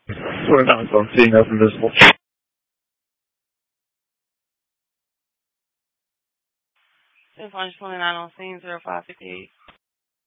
We're not on seeing us invisible. 1029 on scene, 0558.